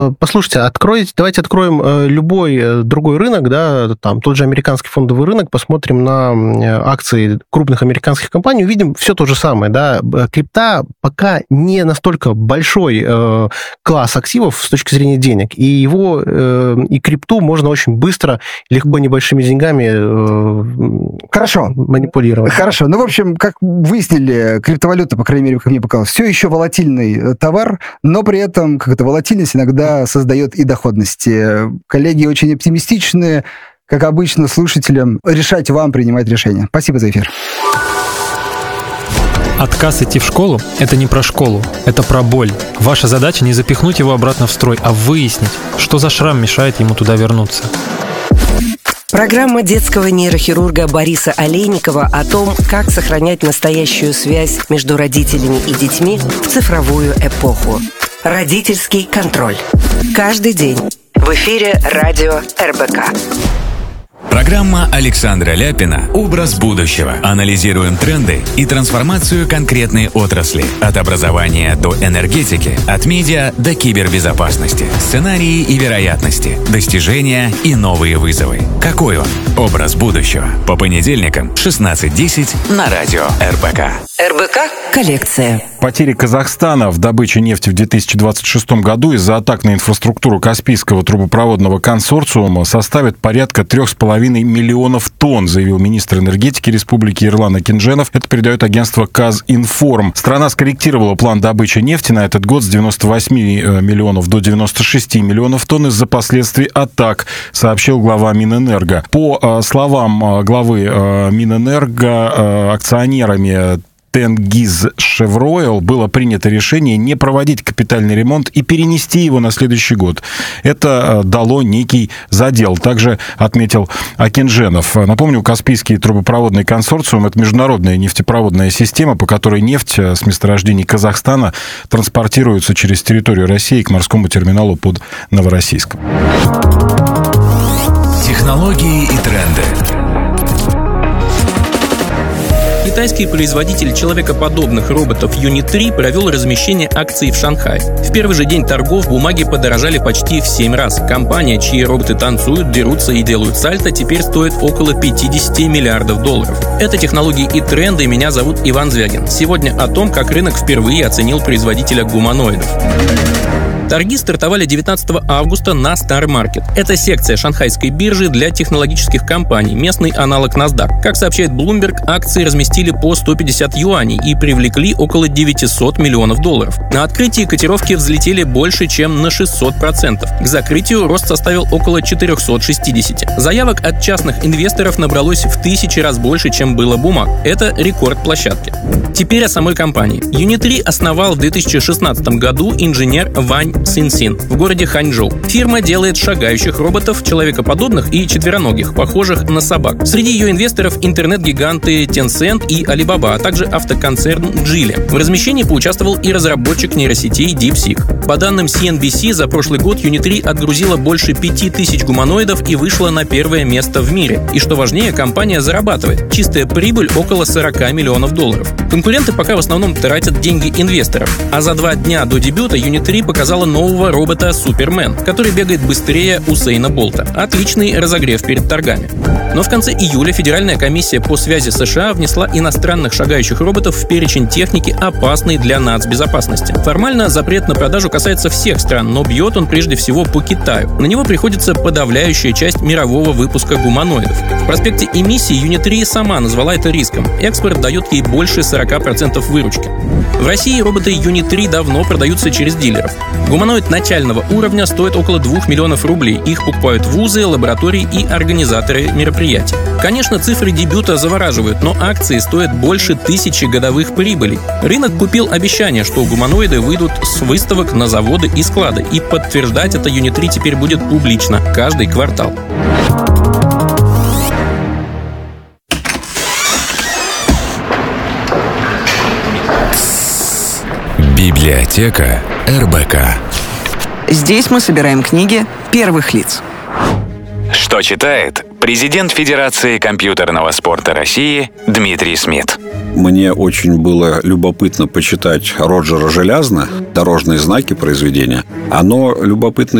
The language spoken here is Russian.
Послушайте, давайте откроем любой другой рынок, да, там тот же американский фондовый рынок, посмотрим на акции крупных американских компаний, увидим все то же самое, да. Крипта пока не настолько большой класс активов с точки зрения денег, и его, и крипту можно очень быстро, легко, небольшими деньгами манипулировать. Хорошо. Ну, в общем, как выяснили, криптовалюта, по крайней мере, как мне показалось, все еще волатильный товар, но при этом какая-то волатильность иногда создает и доходности. Коллеги очень оптимистичные. Как обычно, слушателям решать вам принимать решения. Спасибо за эфир. Отказ идти в школу – это не про школу, это про боль. Ваша задача не запихнуть его обратно в строй, а выяснить, что за шрам мешает ему туда вернуться. Программа детского нейрохирурга Бориса Олейникова о том, как сохранять настоящую связь между родителями и детьми в цифровую эпоху. Родительский контроль. Каждый день. В эфире радио РБК. Программа Александра Ляпина «Образ будущего». Анализируем тренды и трансформацию конкретной отрасли. От образования до энергетики, от медиа до кибербезопасности. Сценарии и вероятности, достижения и новые вызовы. Какой он? Образ будущего. По понедельникам 16:10 на радио РБК. РБК «Коллекция». Потери Казахстана в добыче нефти в 2026 году из-за атак на инфраструктуру Каспийского трубопроводного консорциума составят порядка 3,5 миллионов тонн, заявил министр энергетики Республики Ерлан Акиндженов. Это передает агентство Казинформ. Страна скорректировала план добычи нефти на этот год с 98 миллионов до 96 миллионов тонн из-за последствий атак, сообщил глава Минэнерго. По словам главы Минэнерго, акционерами Тенгиз-Шевройл было принято решение не проводить капитальный ремонт и перенести его на следующий год. Это дало некий задел, также отметил Акиндженов. Напомню, Каспийский трубопроводный консорциум – это международная нефтепроводная система, по которой нефть с месторождений Казахстана транспортируется через территорию России к морскому терминалу под Новороссийском. Технологии и тренды. Китайский производитель человекоподобных роботов Unit 3 провел размещение акций в Шанхае. В первый же день торгов бумаги подорожали почти в 7 раз. Компания, чьи роботы танцуют, дерутся и делают сальто, теперь стоит около 50 миллиардов долларов. Это технологии и тренды. Меня зовут Иван Звягин. Сегодня о том, как рынок впервые оценил производителя гуманоидов. Торги стартовали 19 августа на Star Market. Это секция шанхайской биржи для технологических компаний, местный аналог NASDAQ. Как сообщает Bloomberg, акции разместили по 150 юаней и привлекли около 900 миллионов долларов. На открытии котировки взлетели больше, чем на 600%. К закрытию рост составил около 460. Заявок от частных инвесторов набралось в 1000 раз больше, чем было бумаг. Это рекорд площадки. Теперь о самой компании. Unit 3 основал в 2016 году инженер Вань Цинсин в городе Ханчжоу. Фирма делает шагающих роботов, человекоподобных и четвероногих, похожих на собак. Среди ее инвесторов интернет-гиганты Tencent и Alibaba, а также автоконцерн Geely. В размещении поучаствовал и разработчик нейросетей DeepSeek. По данным CNBC, за прошлый год Unit 3 отгрузила больше 5000 гуманоидов и вышла на первое место в мире. И что важнее, компания зарабатывает. Чистая прибыль около 40 миллионов долларов. Конкуренты пока в основном тратят деньги инвесторов. А за 2 дня до дебюта Unit 3 показала нового робота Супермен, который бегает быстрее Усейна Болта. Отличный разогрев перед торгами. Но в конце июля Федеральная комиссия по связи США внесла иностранных шагающих роботов в перечень техники, опасной для нацбезопасности. Формально запрет на продажу касается всех стран, но бьет он прежде всего по Китаю. На него приходится подавляющая часть мирового выпуска гуманоидов. В проспекте эмиссии Unit 3 сама назвала это риском. Экспорт дает ей больше 40% выручки. В России роботы Unit 3 давно продаются через дилеров. Гуманоид начального уровня стоит около 2 миллионов рублей. Их покупают вузы, лаборатории и организаторы мероприятий. Конечно, цифры дебюта завораживают, но акции стоят больше 1000 годовых прибылей. Рынок купил обещание, что гуманоиды выйдут с выставок на заводы и склады. И подтверждать это Unit 3 теперь будет публично, каждый квартал. Библиотека РБК. Здесь мы собираем книги первых лиц. Что читает президент Федерации компьютерного спорта России Дмитрий Смит. Мне очень было любопытно почитать Роджера Желязна «Дорожные знаки» произведения. Оно любопытно